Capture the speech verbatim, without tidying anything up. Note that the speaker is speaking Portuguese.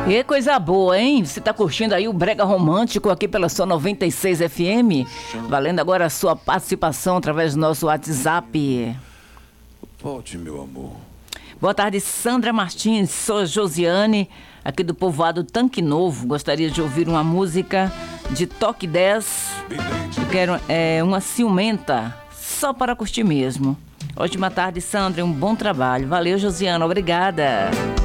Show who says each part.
Speaker 1: E coisa boa, hein? Você tá curtindo aí o Brega Romântico aqui pela sua noventa e seis F M? Valendo agora a sua participação através do nosso WhatsApp.
Speaker 2: Volte, meu amor.
Speaker 1: Boa tarde, Sandra Martins. Sou Josiane, aqui do povoado Tanque Novo. Gostaria de ouvir uma música de Toque dez. Eu quero é, uma ciumenta, só para curtir mesmo. Ótima tarde, Sandra. Um bom trabalho. Valeu, Josiane. Obrigada.